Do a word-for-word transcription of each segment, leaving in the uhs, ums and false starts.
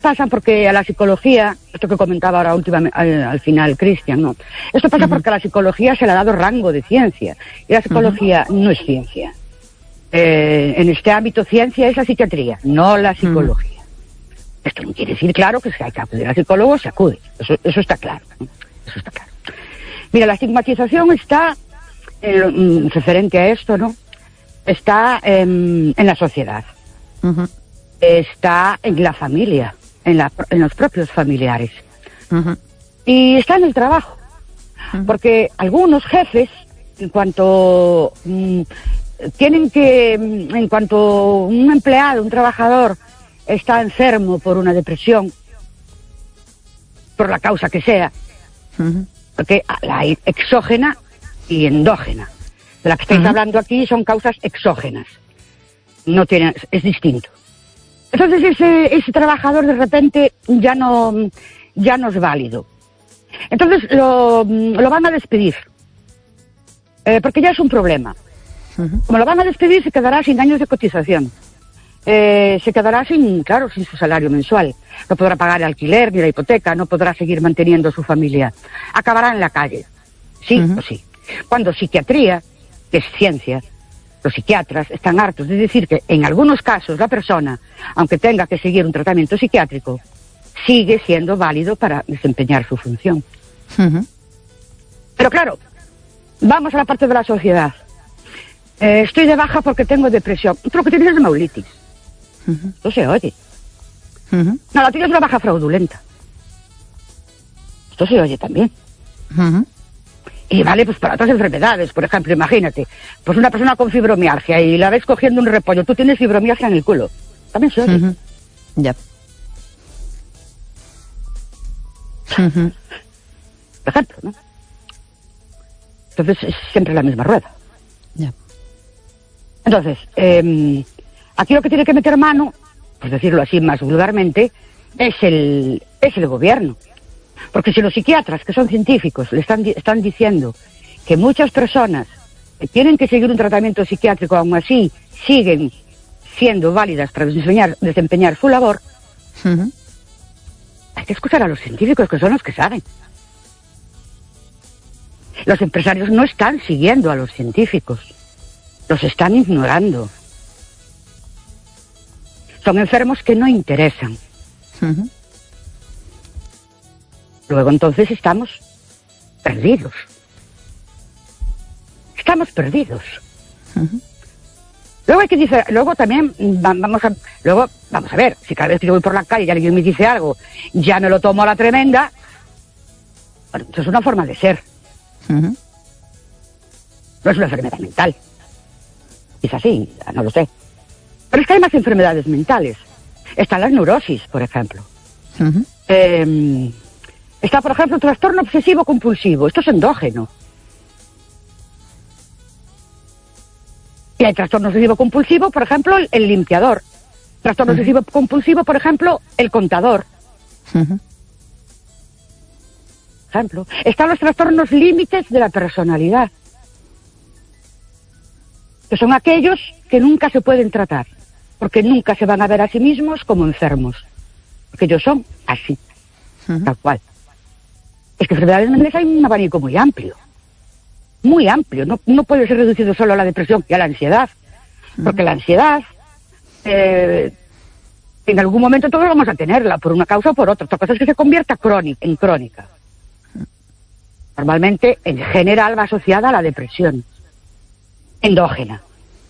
pasan porque a la psicología, esto que comentaba ahora últimamente, al, al final Cristian, ¿no? Esto pasa uh-huh. porque a la psicología se le ha dado rango de ciencia, y la psicología uh-huh. no es ciencia. Eh, en este ámbito, ciencia es la psiquiatría, no la psicología. Uh-huh. Esto no quiere decir, claro, que si hay que acudir al psicólogo, se acude. Eso, eso está claro, ¿no? Eso está claro. Mira, la estigmatización está, eh, referente a esto, ¿no? Está eh, en la sociedad. Uh-huh. Está en la familia, en, la, en los propios familiares. Uh-huh. Y está en el trabajo. Uh-huh. Porque algunos jefes, en cuanto mm, tienen que, en cuanto un empleado, un trabajador, está enfermo por una depresión, por la causa que sea, uh-huh. porque la hay exógena y endógena. De la que estáis uh-huh. hablando aquí son causas exógenas. No tiene, es distinto. Entonces ese, ese trabajador de repente ya no, ya no es válido. Entonces lo, lo van a despedir. Eh, porque ya es un problema. Uh-huh. Como lo van a despedir, se quedará sin años de cotización. Eh, se quedará sin, claro, sin su salario mensual. No podrá pagar el alquiler ni la hipoteca, no podrá seguir manteniendo su familia. Acabará en la calle. Sí uh-huh. o sí. Cuando psiquiatría, que es ciencia, los psiquiatras están hartos de decir que en algunos casos la persona, aunque tenga que seguir un tratamiento psiquiátrico, sigue siendo válido para desempeñar su función. Uh-huh. Pero claro, vamos a la parte de la sociedad. Eh, estoy de baja porque tengo depresión. Tú lo que tienes es maulitis. Uh-huh. Esto se oye. Uh-huh. No, la tienes una baja fraudulenta. Esto se oye también. Uh-huh. Y vale, pues para otras enfermedades, por ejemplo, imagínate, pues una persona con fibromialgia y la ves cogiendo un repollo, tú tienes fibromialgia en el culo. También se oye. Uh-huh. Ya. Uh-huh. Por ejemplo, ¿no? Entonces es siempre la misma rueda. Ya. Entonces, eh, aquí lo que tiene que meter mano, por decirlo así más vulgarmente, es el, es el gobierno. Porque si los psiquiatras, que son científicos, le están, están diciendo que muchas personas que tienen que seguir un tratamiento psiquiátrico, aún así siguen siendo válidas para desempeñar, desempeñar su labor, uh-huh. hay que escuchar a los científicos, que son los que saben. Los empresarios no están siguiendo a los científicos, los están ignorando. Son enfermos que no interesan. Uh-huh. Luego entonces estamos perdidos. Estamos perdidos. Uh-huh. Luego hay que dice, luego también vamos a, luego vamos a ver, si cada vez que yo voy por la calle y alguien me dice algo, ya me lo tomo a la tremenda. Bueno, eso es una forma de ser. Uh-huh. No es una enfermedad mental. Quizás sí, no lo sé. Pero es que hay más enfermedades mentales. Están las neurosis, por ejemplo. Uh-huh. Eh, está, por ejemplo, el trastorno obsesivo compulsivo. Esto es endógeno. Y hay trastorno obsesivo compulsivo, por ejemplo, el, el limpiador. Trastorno uh-huh. obsesivo compulsivo, por ejemplo, el contador. Uh-huh. Ejemplo. Están los trastornos límites de la personalidad, que son aquellos que nunca se pueden tratar, porque nunca se van a ver a sí mismos como enfermos, porque ellos son así, uh-huh. tal cual. Es que enfermedades mentales hay un abanico muy amplio, muy amplio, no, no puede ser reducido solo a la depresión y a la ansiedad, uh-huh. porque la ansiedad, eh, en algún momento todos vamos a tenerla, por una causa o por otra, otra cosa es que se convierta crónica, en crónica. Normalmente, en general, va asociada a la depresión endógena.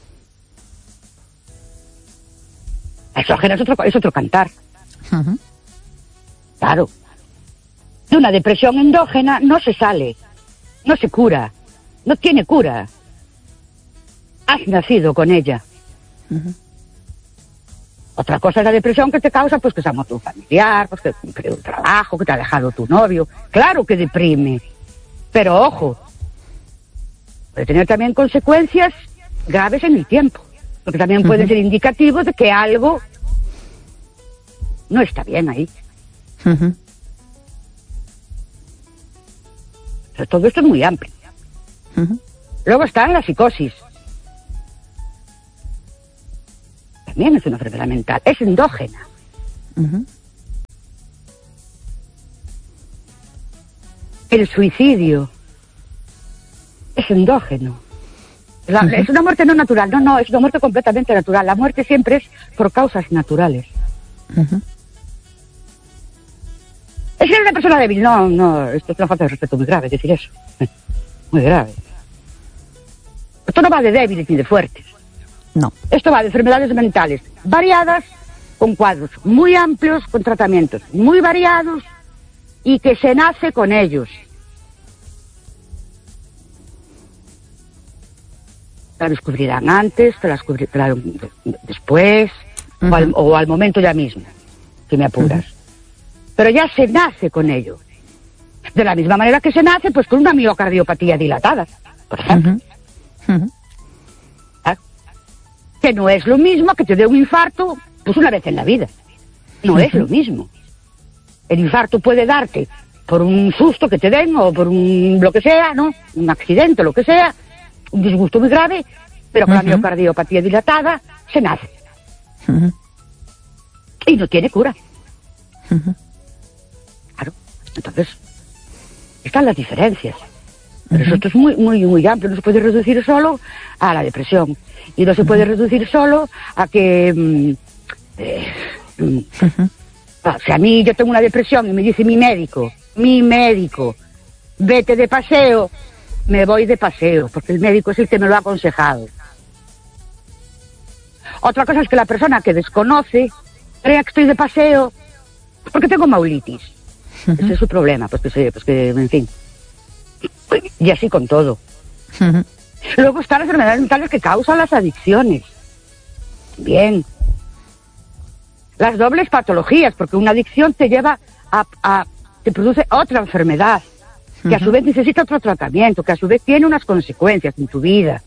La exógena es otro, es otro cantar. Uh-huh. Claro. De una depresión endógena no se sale, no se cura, no tiene cura. Has nacido con ella. Uh-huh. Otra cosa es la depresión que te causa, pues que se ha muerto un familiar, pues que te perdido un trabajo, que te ha dejado tu novio. Claro que deprime. Pero ojo, puede tener también consecuencias graves en el tiempo, porque también puede uh-huh. ser indicativo de que algo no está bien ahí. Uh-huh. Pero todo esto es muy amplio. Uh-huh. Luego está la psicosis. También es una enfermedad mental, es endógena. Uh-huh. el suicidio es endógeno. La, uh-huh. Es una muerte no natural, no, no, es una muerte completamente natural. La muerte siempre es por causas naturales. Uh-huh. Es ser una persona débil, no, no, esto es una falta de respeto muy grave decir eso. Muy grave. Esto no va de débiles ni de fuertes. No. Esto va de enfermedades mentales variadas, con cuadros muy amplios, con tratamientos muy variados y que se nace con ellos. La descubrirán antes, te la descubrirán después, uh-huh. o, al, o al momento ya mismo, si me apuras. Uh-huh. Pero ya se nace con ello. De la misma manera que se nace, pues con una miocardiopatía dilatada, por ejemplo. Uh-huh. Uh-huh. ¿Ah? Que no es lo mismo que te dé un infarto, pues una vez en la vida. No uh-huh. es lo mismo. El infarto puede darte por un susto que te den, o por un lo que sea, ¿no? Un accidente, lo que sea, un disgusto muy grave, pero con uh-huh. la miocardiopatía dilatada se nace. Uh-huh. Y no tiene cura. Uh-huh. Claro. Entonces, están las diferencias. Pero uh-huh. esto es muy, muy, muy amplio. No se puede reducir solo a la depresión. Y no se uh-huh. puede reducir solo a que... Mm, eh, mm, uh-huh. O sea, a mí yo tengo una depresión y me dice mi médico, mi médico, vete de paseo, me voy de paseo, porque el médico es el que me lo ha aconsejado. Otra cosa es que la persona que desconoce crea que estoy de paseo porque tengo maulitis. Uh-huh. Ese es su problema, pues que sé, pues que, en fin. Y así con todo. Uh-huh. Luego están las enfermedades mentales que causan las adicciones. Bien. Las dobles patologías, porque una adicción te lleva a, a te produce otra enfermedad, que a su vez necesita otro tratamiento, que a su vez tiene unas consecuencias en tu vida.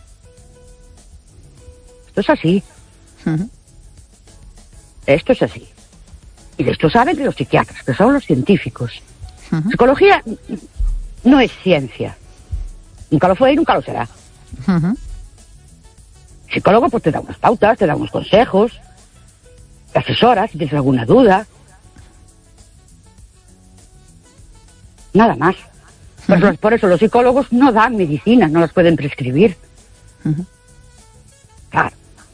Esto es así. Uh-huh. Esto es así. Y de esto saben los psiquiatras, que son los científicos. Uh-huh. Psicología no es ciencia. Nunca lo fue y nunca lo será. Uh-huh. Psicólogo pues te da unas pautas, te da unos consejos, te asesora si tienes alguna duda. Nada más. Uh-huh. Por, por eso los psicólogos no dan medicinas, no las pueden prescribir. Uh-huh. Claro.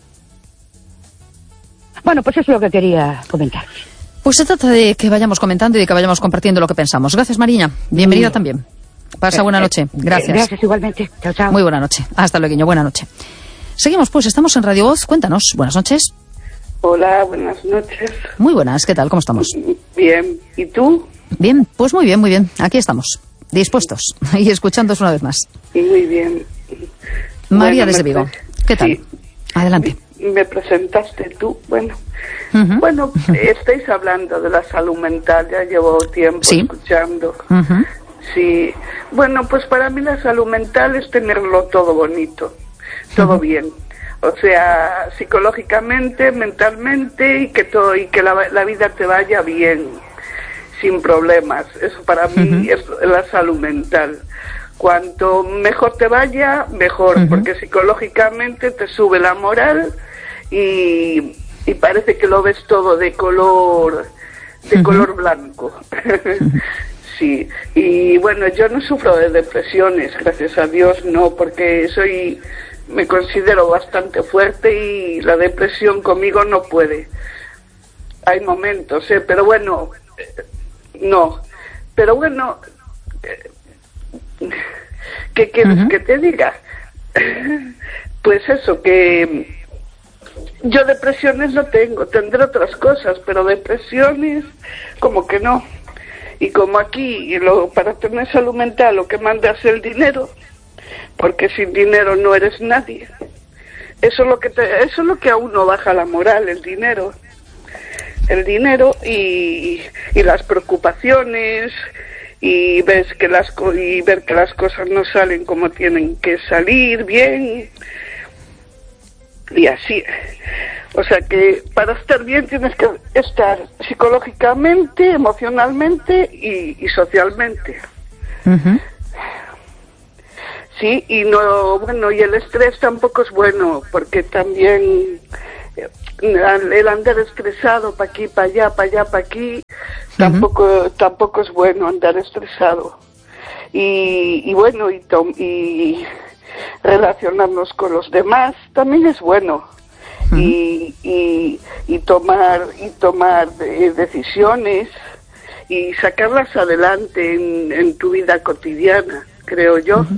Bueno, pues eso es lo que quería comentar. Pues se trata de que vayamos comentando y de que vayamos compartiendo lo que pensamos. Gracias, Mariña. Bienvenida sí. también. Pasa buena noche. Gracias. Gracias igualmente. Chao, chao. Muy buena noche. Hasta luego. Buena noche. Seguimos, pues. Estamos en Radio Voz. Cuéntanos. Buenas noches. Hola, buenas noches. Muy buenas. ¿Qué tal? ¿Cómo estamos? Bien. ¿Y tú? Bien. Pues muy bien, muy bien. Aquí estamos. Dispuestos. Y escuchándoos una vez más. Muy bien. María bueno, desde Vigo. ¿Qué tal? Sí. Adelante. Me presentaste tú. Bueno, uh-huh. bueno, estáis hablando de la salud mental. Ya llevo tiempo sí. escuchando. Uh-huh. Sí. Bueno, pues para mí la salud mental es tenerlo todo bonito, todo uh-huh. bien. O sea, psicológicamente, mentalmente y que todo y que la, la vida te vaya bien, sin problemas. Eso para uh-huh. mí es la salud mental. Cuanto mejor te vaya, mejor, uh-huh. porque psicológicamente te sube la moral y, y parece que lo ves todo de color, de uh-huh. color blanco. Uh-huh. Sí, y bueno, yo no sufro de depresiones, gracias a Dios, no, porque soy, me considero bastante fuerte y la depresión conmigo no puede. Hay momentos, ¿eh? Pero bueno, no, pero bueno... Eh, ¿Qué quieres uh-huh. que te diga? Pues eso, que yo depresiones no tengo, tendré otras cosas, pero depresiones como que no. Y como aquí, y lo, para tener salud mental lo que manda es el dinero, porque sin dinero no eres nadie. Eso es lo que te, eso es lo que a uno baja la moral, el dinero. El dinero y, y las preocupaciones... y ves que las co- y ver que las cosas no salen como tienen que salir bien y así. O sea que para estar bien tienes que estar psicológicamente, emocionalmente y, y socialmente. Uh-huh. Sí, y no, bueno, y el estrés tampoco es bueno, porque también el andar estresado para aquí, para allá, para allá, para aquí, tampoco, uh-huh. tampoco es bueno andar estresado. y, y bueno, y, tom, y relacionarnos con los demás también es bueno. Uh-huh. y, y, y tomar, y tomar de, decisiones y sacarlas adelante en, en tu vida cotidiana, creo yo. Uh-huh.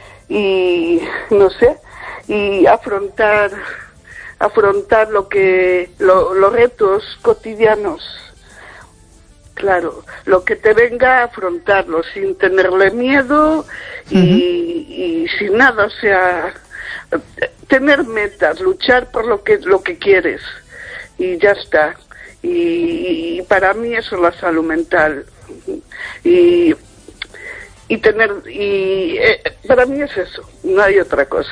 Y no sé, y afrontar afrontar lo que lo, los retos cotidianos, claro, lo que te venga a afrontarlo sin tenerle miedo y, uh-huh. y sin nada, o sea, tener metas, luchar por lo que lo que quieres y ya está. Y, y para mí eso es la salud mental. Y y tener y eh, para mí es eso, no hay otra cosa.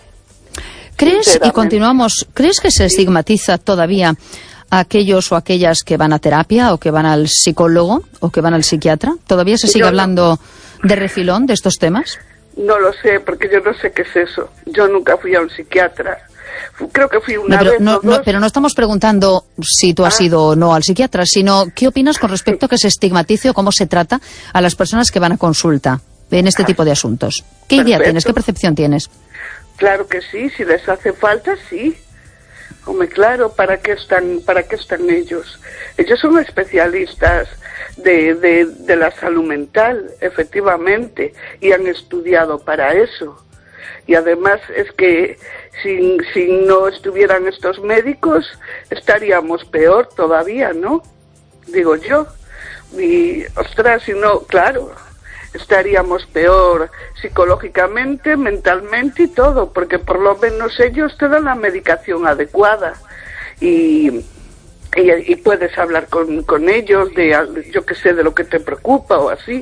¿Crees, y continuamos, crees que se estigmatiza todavía a aquellos o aquellas que van a terapia o que van al psicólogo o que van al psiquiatra? ¿Todavía se sigue yo hablando no, de refilón de estos temas? No lo sé, porque yo no sé qué es eso. Yo nunca fui a un psiquiatra. Creo que fui una no, pero, vez no, o dos. No, pero no estamos preguntando si tú has ah. ido o no al psiquiatra, sino ¿qué opinas con respecto a que se estigmatice o cómo se trata a las personas que van a consulta en este tipo de asuntos? ¿Qué Perfecto. idea tienes? ¿Qué percepción tienes? Claro que sí, si les hace falta, sí. Hombre, claro, ¿para qué están, para qué están ellos? Ellos son especialistas de, de, de la salud mental, efectivamente, y han estudiado para eso. Y además es que si, si no estuvieran estos médicos, estaríamos peor todavía, ¿no? Digo yo. Y, ostras, si no, claro, estaríamos peor psicológicamente, mentalmente y todo, porque por lo menos ellos te dan la medicación adecuada y, y, y puedes hablar con, con ellos de, yo qué sé, de lo que te preocupa o así.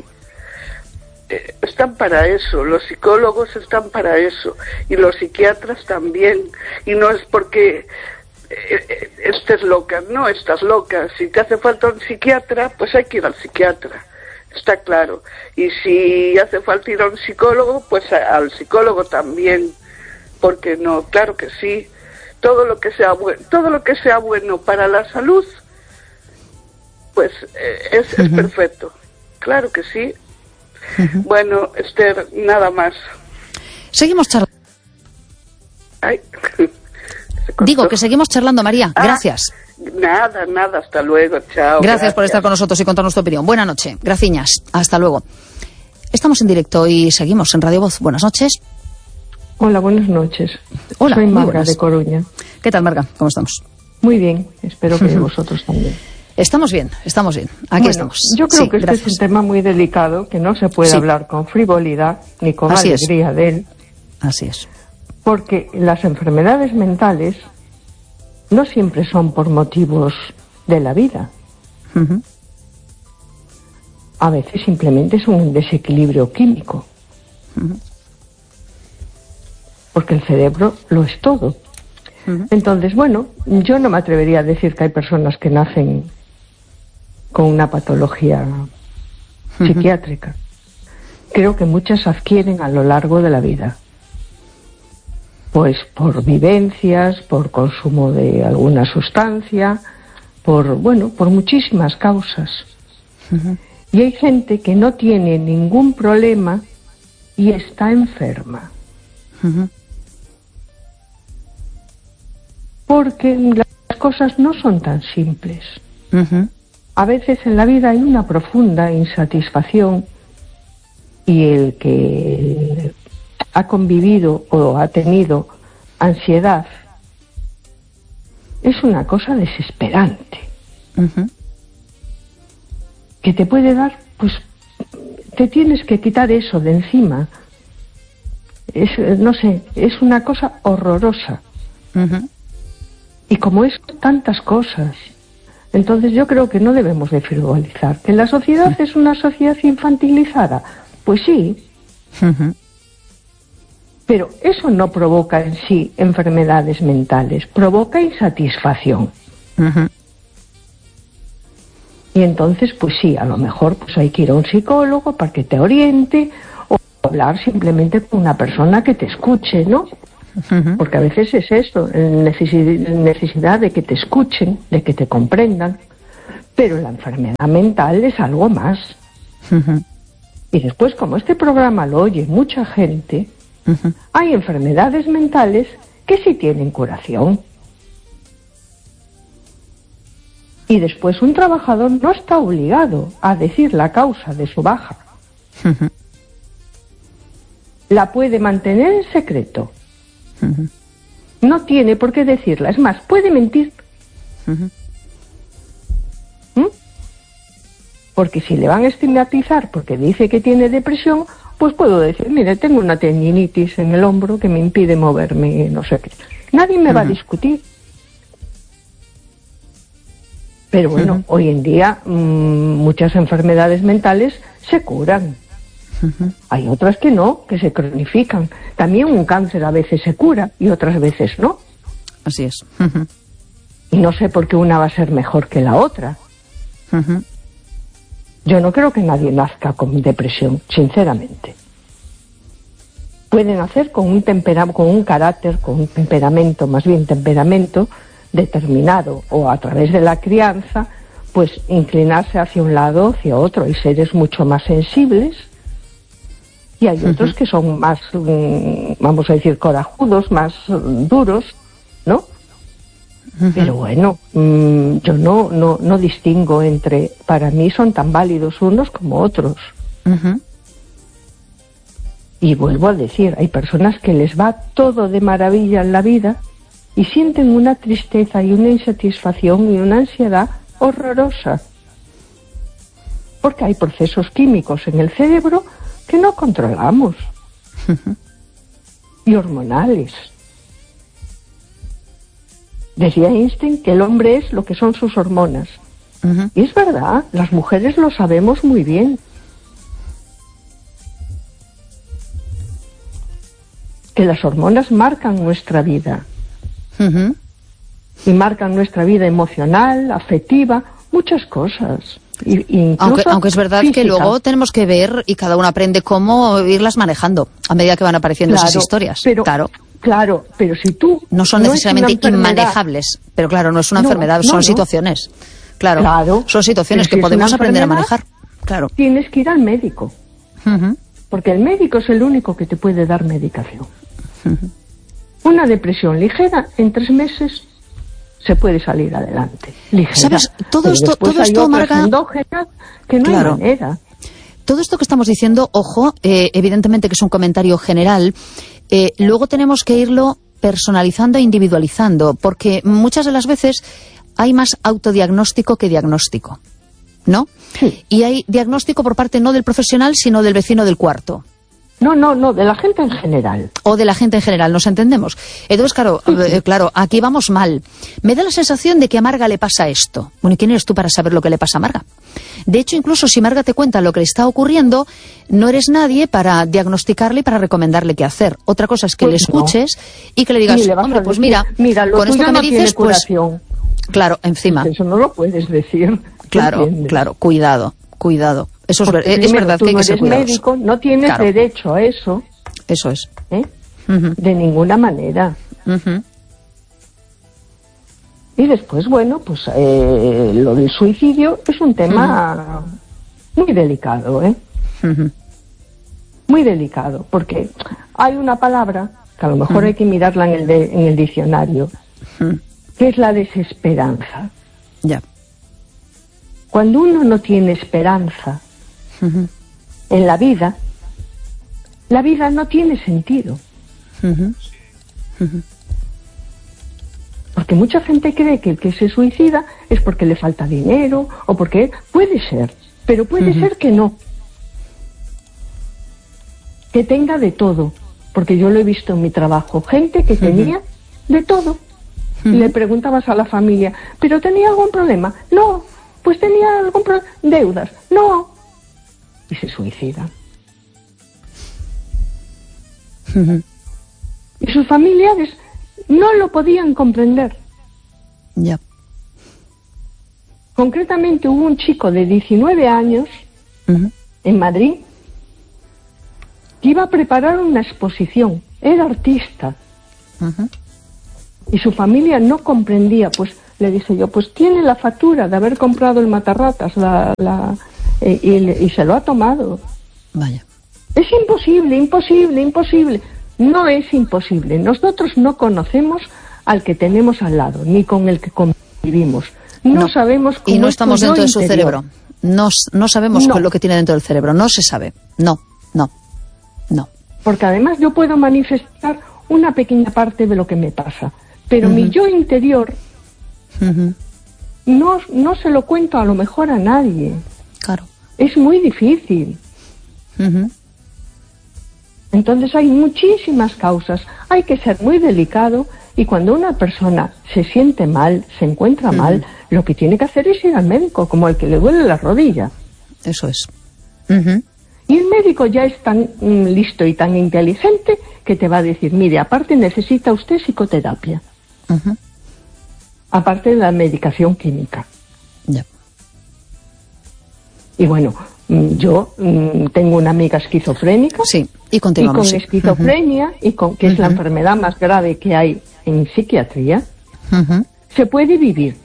Están para eso, los psicólogos están para eso y los psiquiatras también, y no es porque eh, estés loca, no estás loca, si te hace falta un psiquiatra, pues hay que ir al psiquiatra, está claro, y si hace falta ir a un psicólogo, pues a, al psicólogo también, porque no, claro que sí, todo lo que sea bueno, todo lo que sea bueno para la salud, pues eh, es, es perfecto, claro que sí. Uh-huh. Bueno, Esther, nada más. Seguimos charlando. Ay, Digo que seguimos charlando, María. Ah, gracias. Nada, nada, hasta luego, chao. Gracias, gracias por estar con nosotros y contarnos tu opinión. Buenas noches, graciñas, hasta luego. Estamos en directo y seguimos en Radio Voz. Buenas noches. Hola, buenas noches. Hola, soy Marga de Coruña. ¿Qué tal, Marga? ¿Cómo estamos? Muy bien, espero que uh-huh. vosotros también. Estamos bien, estamos bien. Aquí bueno, estamos. Yo creo sí, que este gracias. es un tema muy delicado, que no se puede sí. hablar con frivolidad ni con Así alegría es. de él. Así es. Porque las enfermedades mentales no siempre son por motivos de la vida. Uh-huh. A veces simplemente es un desequilibrio químico. Uh-huh. Porque el cerebro lo es todo. Uh-huh. Entonces, bueno, yo no me atrevería a decir que hay personas que nacen con una patología uh-huh. psiquiátrica. Creo que muchas adquieren a lo largo de la vida. Pues por vivencias, por consumo de alguna sustancia, por, bueno, por muchísimas causas. Uh-huh. Y hay gente que no tiene ningún problema y está enferma. Uh-huh. Porque las cosas no son tan simples. Uh-huh. A veces en la vida hay una profunda insatisfacción y el que ha convivido o ha tenido ansiedad es una cosa desesperante. Uh-huh. Que te puede dar, pues, te tienes que quitar eso de encima. Es, no sé, es una cosa horrorosa. Uh-huh. Y como es tantas cosas, entonces yo creo que no debemos de frivolizar. ¿Que la sociedad uh-huh. es una sociedad infantilizada? Pues sí. Uh-huh. Pero eso no provoca en sí enfermedades mentales, provoca insatisfacción. Uh-huh. Y entonces, pues sí, a lo mejor pues hay que ir a un psicólogo para que te oriente o hablar simplemente con una persona que te escuche, ¿no? Uh-huh. Porque a veces es esto, necesidad de que te escuchen, de que te comprendan. Pero la enfermedad mental es algo más. Uh-huh. Y después, como este programa lo oye mucha gente, uh-huh. hay enfermedades mentales que sí tienen curación. Y después un trabajador no está obligado a decir la causa de su baja. Uh-huh. La puede mantener en secreto. Uh-huh. No tiene por qué decirla. Es más, puede mentir. Uh-huh. ¿Mm? Porque si le van a estigmatizar porque dice que tiene depresión, pues puedo decir, mire, tengo una tendinitis en el hombro que me impide moverme, no sé qué. Nadie me uh-huh. va a discutir. Pero bueno, uh-huh. hoy en día mmm, muchas enfermedades mentales se curan. Uh-huh. Hay otras que no, que se cronifican. También un cáncer a veces se cura y otras veces no. Así es. Uh-huh. Y no sé por qué una va a ser mejor que la otra. Uh-huh. Yo no creo que nadie nazca con depresión, sinceramente. Pueden nacer con un tempera- con un carácter, con un temperamento, más bien temperamento determinado, o a través de la crianza, pues inclinarse hacia un lado o hacia otro. Hay seres mucho más sensibles y hay uh-huh. otros que son más, um, vamos a decir, corajudos, más um, duros, ¿no? Uh-huh. Pero bueno, um, yo no, no, no distingo entre, para mí son tan válidos unos como otros. Uh-huh. Y vuelvo a decir, hay personas que les va todo de maravilla en la vida y sienten una tristeza y una insatisfacción y una ansiedad horrorosa. Porque hay procesos químicos en el cerebro que no controlamos. Uh-huh. Y hormonales. Decía Einstein que el hombre es lo que son sus hormonas. Uh-huh. Y es verdad, las mujeres lo sabemos muy bien. Que las hormonas marcan nuestra vida. Uh-huh. Y marcan nuestra vida emocional, afectiva, muchas cosas. Y, aunque, aunque es verdad física. Que luego tenemos que ver y cada uno aprende cómo irlas manejando a medida que van apareciendo claro, esas historias. Pero, claro. Claro, pero si tú... No son no necesariamente inmanejables, pero claro, no es una no, enfermedad, son no, situaciones. Claro, claro, son situaciones que si podemos aprender a manejar. Claro. Tienes que ir al médico. Uh-huh. Porque el médico es el único que te puede dar medicación. Uh-huh. Una depresión ligera, en tres meses se puede salir adelante. Ligera. ¿Sabes? Todo esto, todo esto, Marga... que no claro. hay manera. Todo esto que estamos diciendo, ojo, eh, evidentemente que es un comentario general, eh, luego tenemos que irlo personalizando e individualizando, porque muchas de las veces hay más autodiagnóstico que diagnóstico, ¿no? Sí. Y hay diagnóstico por parte no del profesional, sino del vecino del cuarto. No, no, no, de la gente en general. O de la gente en general, ¿nos entendemos? Entonces, claro, sí, sí. Eh, claro, aquí vamos mal. Me da la sensación de que a Marga le pasa esto. Bueno, ¿y quién eres tú para saber lo que le pasa a Marga? De hecho, incluso si Marga te cuenta lo que le está ocurriendo, no eres nadie para diagnosticarle y para recomendarle qué hacer. Otra cosa es que pues le escuches no. y que le digas, hombre, pues mira, mira lo con esto que no me dices, pues... Claro, encima. Pues eso no lo puedes decir. Claro, ¿entiendes? Claro, cuidado, cuidado. Eso es, ver, es primero, verdad tú que hay no que ser eres cuidadosos. Médico, no tienes claro. derecho a eso. Eso es. ¿Eh? Uh-huh. De ninguna manera. Uh-huh. Y después, bueno, pues eh, lo del suicidio es un tema uh-huh. muy delicado, ¿eh? Uh-huh. Muy delicado, porque hay una palabra que a lo mejor uh-huh. hay que mirarla en el, de, en el diccionario, uh-huh. que es la desesperanza. Ya. Yeah. Cuando uno no tiene esperanza uh-huh. en la vida, la vida no tiene sentido. Uh-huh. Uh-huh. Porque mucha gente cree que el que se suicida es porque le falta dinero o porque... Puede ser, pero puede uh-huh. ser que no. Que tenga de todo. Porque yo lo he visto en mi trabajo. Gente que tenía uh-huh. de todo. Uh-huh. Y le preguntabas a la familia, ¿pero tenía algún problema? No. Pues tenía algún problema. Deudas. No. Y se suicida. Uh-huh. Y sus familiares no lo podían comprender. Ya. Yeah. Concretamente hubo un chico de diecinueve años uh-huh. en Madrid que iba a preparar una exposición. Era artista. Uh-huh. Y su familia no comprendía, pues le dije yo, pues tiene la factura de haber comprado el matarratas, la, la, eh, y, y se lo ha tomado. Vaya. Es imposible, imposible, imposible. No es imposible. Nosotros no conocemos al que tenemos al lado, ni con el que convivimos. No, no. sabemos cómo Y no estamos dentro de su interior. cerebro. No, no sabemos no. lo que tiene dentro del cerebro. No se sabe. No, no, no. Porque además yo puedo manifestar una pequeña parte de lo que me pasa. Pero uh-huh. mi yo interior uh-huh. no, no se lo cuento a lo mejor a nadie. Claro. Es muy difícil. Uh-huh. Entonces hay muchísimas causas. Hay que ser muy delicado y cuando una persona se siente mal, se encuentra uh-huh. mal, lo que tiene que hacer es ir al médico, como el que le duele la rodilla. Eso es. Uh-huh. Y el médico ya es tan mm, listo y tan inteligente que te va a decir, mire, aparte necesita usted psicoterapia. Uh-huh. Aparte de la medicación química. Ya. Yeah. Y bueno, yo mm, tengo una amiga esquizofrénica. Sí, y continuamos. Y con esquizofrenia, uh-huh. y con, que uh-huh. es la enfermedad más grave que hay en psiquiatría, uh-huh. se puede vivir.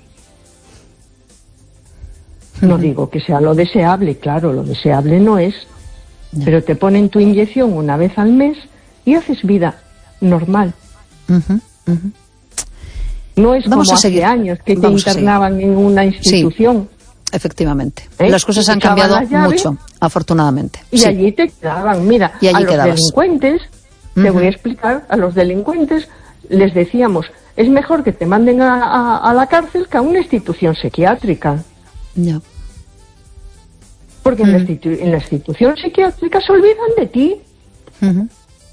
Uh-huh. No digo que sea lo deseable, claro, lo deseable no es, yeah. pero te ponen tu inyección una vez al mes y haces vida normal. Uh-huh. Uh-huh. No es Vamos como a seguir. hace años que te Vamos internaban en una institución. Sí. Efectivamente. ¿Eh? Las cosas han cambiado mucho, afortunadamente. Y sí. allí te quedaban. Mira, y allí a los quedabas. delincuentes, uh-huh. te voy a explicar, a los delincuentes les decíamos, es mejor que te manden a, a, a la cárcel que a una institución psiquiátrica. No. Porque uh-huh. en, la institu- en la institución psiquiátrica se olvidan de ti. Uh-huh.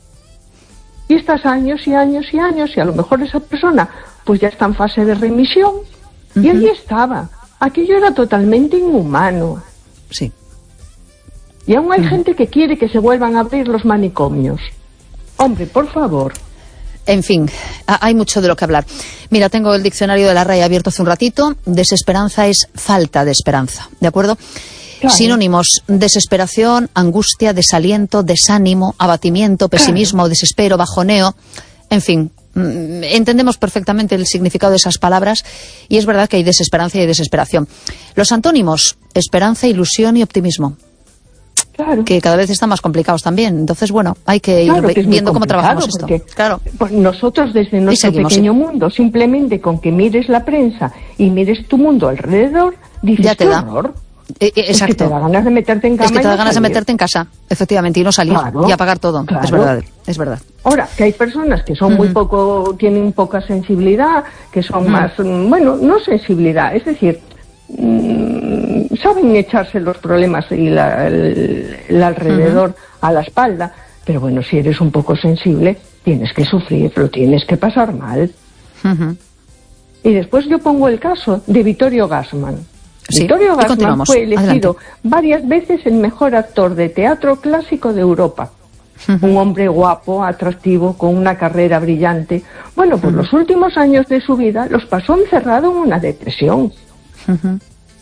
Y estás años y años y años, y a lo mejor esa persona pues ya está en fase de remisión, uh-huh. y allí estaba. Aquello era totalmente inhumano. Sí. Y aún hay uh-huh. gente que quiere que se vuelvan a abrir los manicomios. Hombre, por favor. En fin, hay mucho de lo que hablar. Mira, tengo el diccionario de la R A E abierto hace un ratito. Desesperanza es falta de esperanza, ¿de acuerdo? Claro. Sinónimos: desesperación, angustia, desaliento, desánimo, abatimiento, pesimismo, claro. desespero, bajoneo. En fin, entendemos perfectamente el significado de esas palabras y es verdad que hay desesperanza y hay desesperación. Los antónimos: esperanza, ilusión y optimismo. Claro. Que cada vez están más complicados también. Entonces, bueno, hay que ir claro, que viendo cómo trabajamos esto. Claro. Pues nosotros desde nuestro seguimos, pequeño sí. mundo, simplemente con que mires la prensa y mires tu mundo alrededor, dices, ya te da. horror. Eh, eh, exacto. Es que te da ganas de meterte en cama. Es que te da no ganas salir. de meterte en casa, efectivamente, y no salir, claro, y apagar todo. Claro. Es verdad, es verdad. Ahora, que hay personas que son uh-huh. muy poco, tienen poca sensibilidad, que son uh-huh. más, bueno, no sensibilidad, es decir, mmm, saben echarse los problemas y la, el, el alrededor uh-huh. a la espalda, pero bueno, si eres un poco sensible, tienes que sufrir, lo tienes que pasar mal. Uh-huh. Y después yo pongo el caso de Vittorio Gassman. Sí, Vittorio Gassman fue elegido Adelante. varias veces el mejor actor de teatro clásico de Europa. Uh-huh. Un hombre guapo, atractivo, con una carrera brillante. Bueno, pues uh-huh. los últimos años de su vida los pasó encerrado en una depresión. Uh-huh.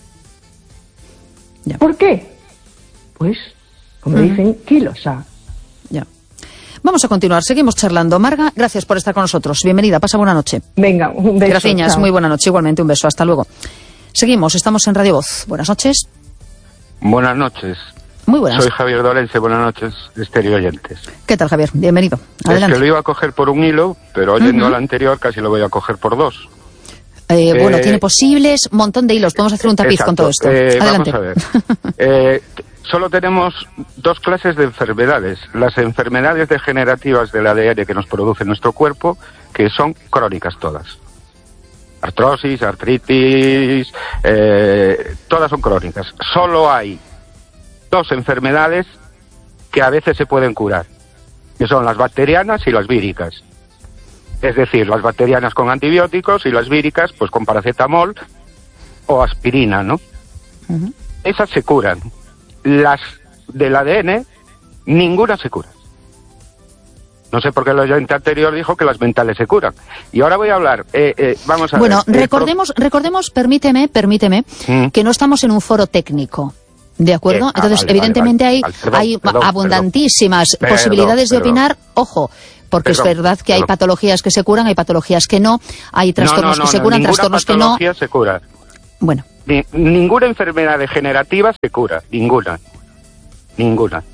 Ya. ¿Por qué? Pues, como uh-huh. dicen, kilos a. Ya. Vamos a continuar, seguimos charlando. Marga, gracias por estar con nosotros. Bienvenida, pasa buena noche. Venga, un beso. Gracias, muy buena noche, igualmente, un beso, hasta luego. Seguimos, estamos en Radio Voz. Buenas noches. Buenas noches. Muy buenas. Soy Javier Dolense, buenas noches, estéreo oyentes. ¿Qué tal, Javier? Bienvenido. Adelante. Es que lo iba a coger por un hilo, pero oyendo uh-huh. al anterior casi lo voy a coger por dos. Eh, eh, bueno, tiene posibles, un montón de hilos. Podemos hacer un tapiz exacto. con todo esto. Eh, Adelante. Vamos a ver. eh, solo tenemos dos clases de enfermedades. Las enfermedades degenerativas del A D N que nos produce nuestro cuerpo, que son crónicas todas. Artrosis, artritis, eh, todas son crónicas. Solo hay dos enfermedades que a veces se pueden curar, que son las bacterianas y las víricas. Es decir, las bacterianas con antibióticos y las víricas pues con paracetamol o aspirina, ¿no? Uh-huh. Esas se curan. Las del A D N, ninguna se cura. No sé por qué el oyente anterior dijo que las mentales se curan. Y ahora voy a hablar. Eh, eh, vamos a bueno, ver. recordemos, pro... recordemos, permíteme, permíteme, ¿Mm? que no estamos en un foro técnico. ¿De acuerdo? Eh, ah, Entonces, vale, evidentemente vale, vale, hay, vale, perdón, hay perdón, abundantísimas perdón, posibilidades perdón, de opinar. Ojo, porque perdón, es verdad que perdón. hay patologías que se curan, hay patologías que no, hay trastornos no, no, no, que se curan, no, trastornos que no. Ninguna patología se cura. Bueno. Ni, ninguna enfermedad degenerativa se cura, ninguna. Ninguna.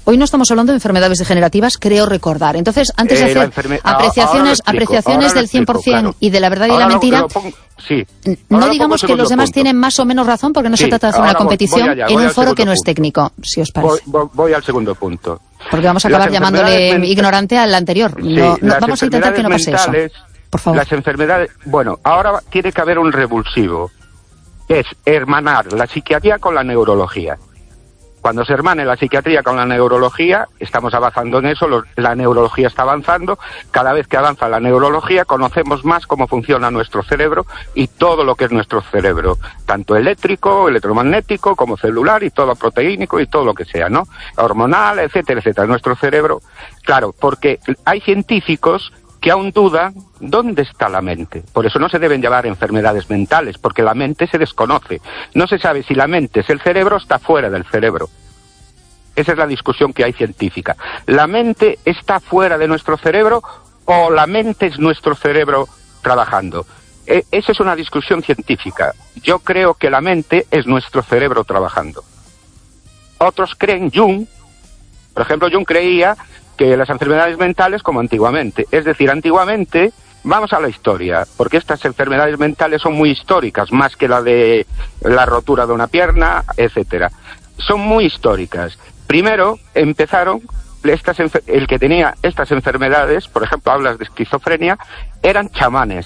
Hoy no estamos hablando de enfermedades degenerativas, creo recordar. Entonces, antes de Eh, la hacer enferme- apreciaciones, ahora lo explico, apreciaciones ahora lo del cien por ciento explico, claro. y de la verdad y Ahora la lo- mentira, lo pongo- sí. n- Ahora no lo digamos pongo que los segundo demás punto. tienen más o menos razón, porque no se Sí, trata de hacer una ahora voy- competición voy allá, en voy un al foro que no segundo es punto. técnico, si os parece. Voy, voy- voy al segundo punto. Porque vamos a Las acabar llamándole enfermedades men- ignorante al anterior. Sí, No, no, las vamos a intentar que no pase eso. enfermedades Por favor. Las enfermedades... Bueno, ahora tiene que haber un revulsivo. Es hermanar la psiquiatría con la neurología. Cuando se hermane la psiquiatría con la neurología, estamos avanzando en eso, lo- la neurología está avanzando. Cada vez que avanza la neurología, conocemos más cómo funciona nuestro cerebro y todo lo que es nuestro cerebro, tanto eléctrico, electromagnético, como celular y todo proteínico y todo lo que sea, ¿no? Hormonal, etcétera, etcétera. Nuestro cerebro, claro, porque hay científicos que aún dudan dónde está la mente. Por eso no se deben llamar enfermedades mentales, porque la mente se desconoce. No se sabe si la mente es el cerebro o está fuera del cerebro. Esa es la discusión que hay científica. ¿La mente está fuera de nuestro cerebro o la mente es nuestro cerebro trabajando? E- esa es una discusión científica. Yo creo que la mente es nuestro cerebro trabajando. Otros creen, Jung, por ejemplo, Jung creía que las enfermedades mentales como antiguamente. Es decir, antiguamente, vamos a la historia, porque estas enfermedades mentales son muy históricas, más que la de la rotura de una pierna, etcétera. Son muy históricas. Primero empezaron, estas enfer- el que tenía estas enfermedades, por ejemplo, hablas de esquizofrenia, eran chamanes.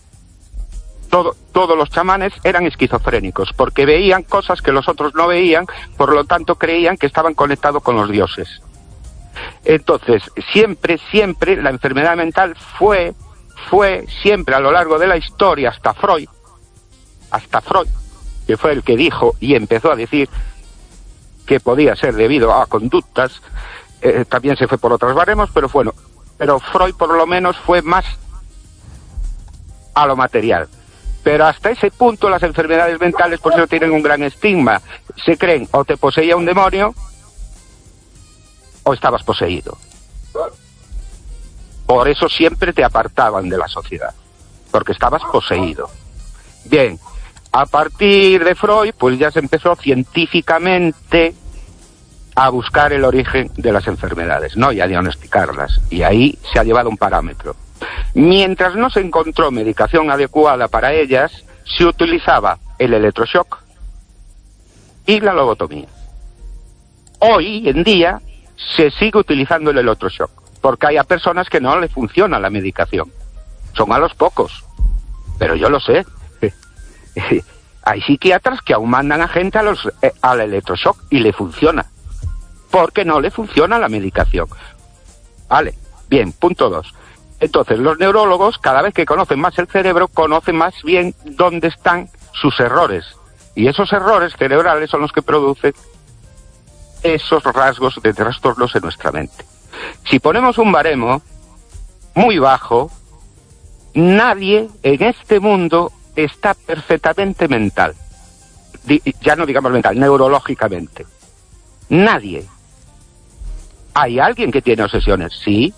Todo, todos los chamanes eran esquizofrénicos, porque veían cosas que los otros no veían, por lo tanto creían que estaban conectados con los dioses. Entonces, siempre, siempre la enfermedad mental fue, fue siempre a lo largo de la historia, hasta Freud, hasta Freud, que fue el que dijo y empezó a decir que podía ser debido a conductas, eh, también se fue por otros baremos, pero bueno, pero Freud por lo menos fue más a lo material. Pero hasta ese punto las enfermedades mentales por eso tienen un gran estigma. Se creen o te poseía un demonio o estabas poseído. Por eso siempre te apartaban de la sociedad, porque estabas poseído. Bien, a partir de Freud, pues ya se empezó científicamente a buscar el origen de las enfermedades, ¿no? Y a diagnosticarlas. Y ahí se ha llevado un parámetro. Mientras no se encontró medicación adecuada para ellas, se utilizaba el electroshock y la lobotomía. Hoy en día se sigue utilizando el electroshock, porque hay a personas que no le funciona la medicación. Son a los pocos, pero yo lo sé. Hay psiquiatras que aún mandan a gente a los, eh, al electroshock y le funciona, porque no le funciona la medicación. Vale, bien, punto dos. Entonces, los neurólogos, cada vez que conocen más el cerebro, conocen más bien dónde están sus errores. Y esos errores cerebrales son los que producen esos rasgos de trastornos en nuestra mente. Si ponemos un baremo muy bajo, nadie en este mundo está perfectamente mental. Di- ya no digamos mental, neurológicamente. Nadie. ¿Hay alguien que tiene obsesiones? Sí.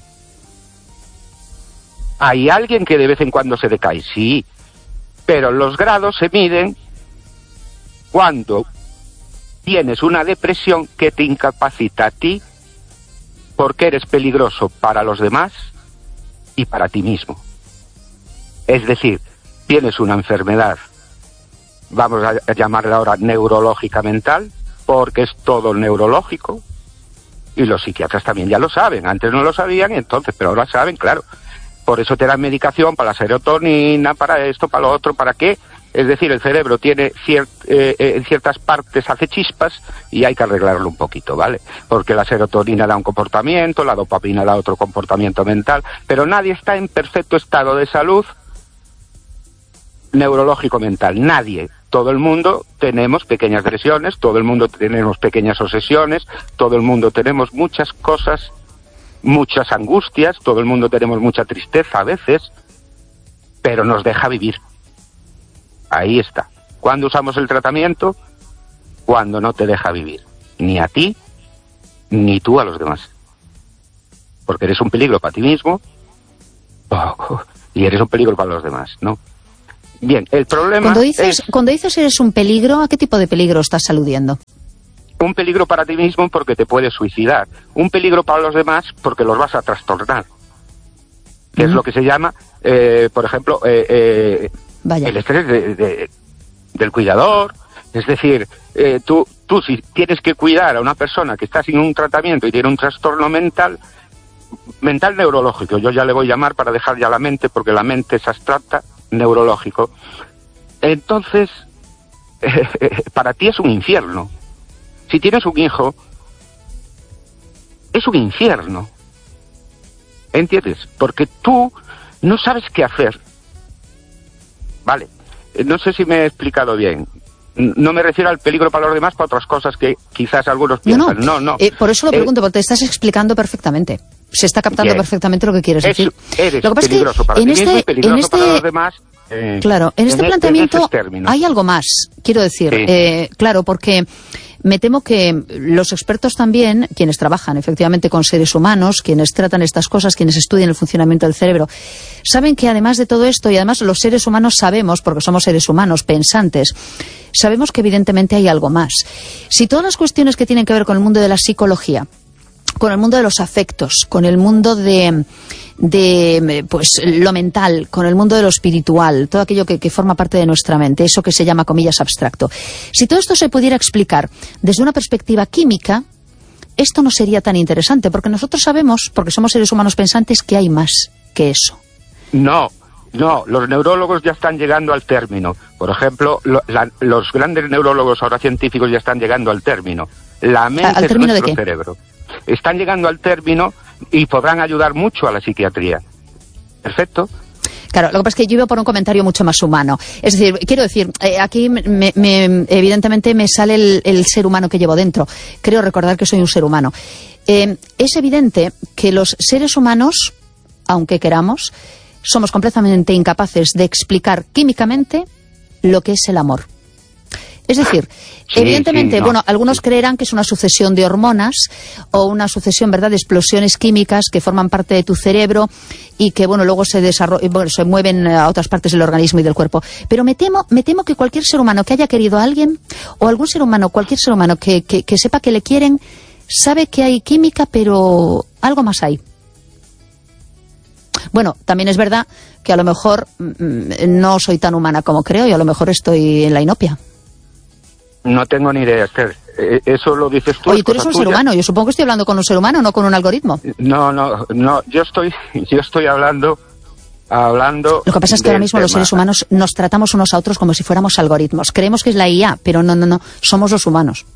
¿Hay alguien que de vez en cuando se decae? Sí. Pero los grados se miden cuando tienes una depresión que te incapacita a ti porque eres peligroso para los demás y para ti mismo. Es decir, tienes una enfermedad, vamos a llamarla ahora neurológica mental, porque es todo neurológico, y los psiquiatras también ya lo saben. Antes no lo sabían, entonces, pero ahora saben, claro. Por eso te dan medicación para la serotonina, para esto, para lo otro, ¿para qué? Es decir, el cerebro tiene cier eh, eh, en ciertas partes hace chispas y hay que arreglarlo un poquito, ¿vale? Porque la serotonina da un comportamiento, la dopamina da otro comportamiento mental, pero nadie está en perfecto estado de salud neurológico mental, nadie. Todo el mundo tenemos pequeñas lesiones, todo el mundo tenemos pequeñas obsesiones, todo el mundo tenemos muchas cosas, muchas angustias, todo el mundo tenemos mucha tristeza a veces, pero nos deja vivir. Ahí está. ¿Cuándo usamos el tratamiento? Cuando no te deja vivir. Ni a ti, ni tú a los demás. Porque eres un peligro para ti mismo oh, y eres un peligro para los demás, ¿no? Bien, el problema cuando dices, es... Cuando dices eres un peligro, ¿a qué tipo de peligro estás aludiendo? Un peligro para ti mismo porque te puedes suicidar. Un peligro para los demás porque los vas a trastornar. Que uh-huh. es lo que se llama, eh, por ejemplo, eh, eh, el estrés de, de, del cuidador. Es decir, eh, tú, tú si tienes que cuidar a una persona que está sin un tratamiento y tiene un trastorno mental, mental neurológico, yo ya le voy a llamar para dejar ya la mente, porque la mente es abstracta, neurológico. Entonces, eh, eh, para ti es un infierno. Si tienes un hijo, es un infierno. ¿Entiendes? Porque tú no sabes qué hacer. Vale, no sé si me he explicado bien. No me refiero al peligro para los demás, para otras cosas que quizás algunos piensan. No, no. no. Eh, por eso lo pregunto, eh, porque te estás explicando perfectamente. Se está captando bien. perfectamente lo que quieres es, decir. Eres lo que pasa peligroso es que para en ti este, mismo y peligroso en este, para los demás. Eh, claro, en este en planteamiento en hay algo más, quiero decir. Sí. Eh, claro, porque me temo que los expertos también, quienes trabajan efectivamente con seres humanos, quienes tratan estas cosas, quienes estudian el funcionamiento del cerebro, saben que además de todo esto, y además los seres humanos sabemos, porque somos seres humanos pensantes, sabemos que evidentemente hay algo más. Si todas las cuestiones que tienen que ver con el mundo de la psicología, con el mundo de los afectos, con el mundo de, de pues lo mental, con el mundo de lo espiritual, todo aquello que, que forma parte de nuestra mente, eso que se llama, comillas, abstracto. Si todo esto se pudiera explicar desde una perspectiva química, esto no sería tan interesante, porque nosotros sabemos, porque somos seres humanos pensantes, que hay más que eso. No. No, los neurólogos ya están llegando al término. Por ejemplo, lo, la, los grandes neurólogos ahora científicos ya están llegando al término. La mente ¿Al término es nuestro de qué? cerebro. Están llegando al término y podrán ayudar mucho a la psiquiatría. Perfecto. Claro, lo que pasa es que yo iba por un comentario mucho más humano. Es decir, quiero decir, eh, aquí me, me, evidentemente me sale el, el ser humano que llevo dentro. Creo recordar que soy un ser humano. Eh, es evidente que los seres humanos, aunque queramos, somos completamente incapaces de explicar químicamente lo que es el amor. Es decir, sí, evidentemente, sí, no. bueno, algunos creerán que es una sucesión de hormonas o una sucesión, ¿verdad?, de explosiones químicas que forman parte de tu cerebro y que, bueno, luego se desarrollan, bueno, se mueven a otras partes del organismo y del cuerpo. Pero me temo, me temo que cualquier ser humano que haya querido a alguien, o algún ser humano, cualquier ser humano que, que, que sepa que le quieren, sabe que hay química, pero algo más hay. Bueno, también es verdad que a lo mejor mmm, no soy tan humana como creo y a lo mejor estoy en la inopia. No tengo ni idea, Esther. Eso lo dices tú. Oye, tú eres un tuya. ser humano. Yo supongo que estoy hablando con un ser humano, no con un algoritmo. No, no, no. Yo estoy, yo estoy hablando, hablando. Lo que pasa es que ahora mismo tema. los seres humanos nos tratamos unos a otros como si fuéramos algoritmos. Creemos que es la I A, pero no, no, no. Somos los humanos.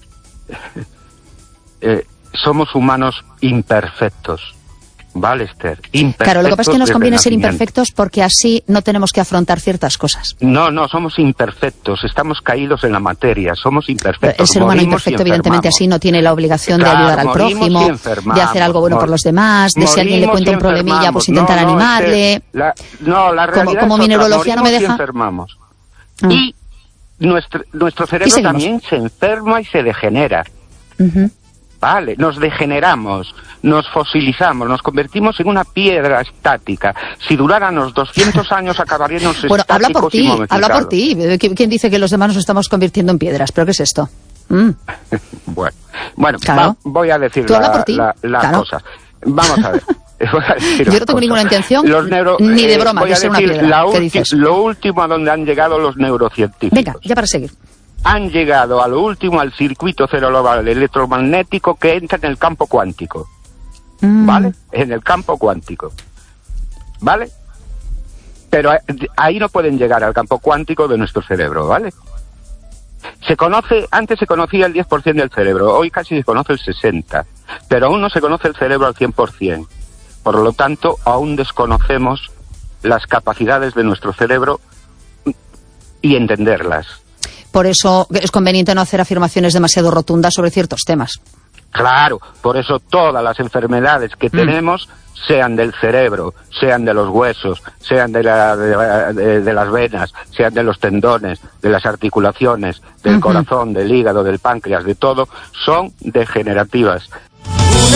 eh, somos humanos imperfectos. Vale, Esther. Claro, lo que pasa es que nos conviene ser imperfectos porque así no tenemos que afrontar ciertas cosas. No, no, somos imperfectos, estamos caídos en la materia, somos imperfectos. El ser humano imperfecto, evidentemente, así no tiene la obligación claro, de ayudar al prójimo, de hacer algo bueno por los demás, de si alguien le cuenta un problemilla, pues intentar no, no, animarle. Esther, la, no, la realidad como, como es mi otra. neurología no me deja. Y enfermamos. Ah. Y nuestro, nuestro cerebro también se enferma y se degenera. Uh-huh. Vale, nos degeneramos, nos fosilizamos, nos convertimos en una piedra estática. Si duráramos doscientos años acabaríamos bueno, estáticos habla por ti, y momenticados. Habla por ti. ¿Quién dice que los demás nos estamos convirtiendo en piedras? ¿Pero qué es esto? Mm. bueno, bueno claro. va, voy a decir ¿Tú la, por ti? la, la claro. cosa. Vamos a ver. Yo no tengo cosa. ninguna intención, neuro, ni de broma, eh, de ser una piedra. La ¿Qué dices? Lo último a donde han llegado los neurocientíficos. Venga, ya para seguir. Han llegado a lo último al circuito cerebral electromagnético que entra en el campo cuántico. Mm. ¿Vale? En el campo cuántico. ¿Vale? Pero ahí no pueden llegar al campo cuántico de nuestro cerebro, ¿vale? Se conoce, antes se conocía el diez por ciento del cerebro, hoy casi se conoce el sesenta por ciento, pero aún no se conoce el cerebro al cien por ciento. Por lo tanto, aún desconocemos las capacidades de nuestro cerebro y entenderlas. Por eso es conveniente no hacer afirmaciones demasiado rotundas sobre ciertos temas. Claro, por eso todas las enfermedades que mm. tenemos, sean del cerebro, sean de los huesos, sean de, la, de, de, de las venas, sean de los tendones, de las articulaciones, del uh-huh. corazón, del hígado, del páncreas, de todo, son degenerativas.